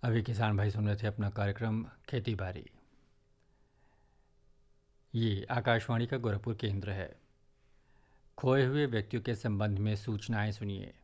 अभी किसान भाई सुन रहे थे अपना कार्यक्रम खेती बाड़ी। ये आकाशवाणी का गोरखपुर केंद्र है। खोए हुए व्यक्तियों के संबंध में सूचनाएं सुनिए।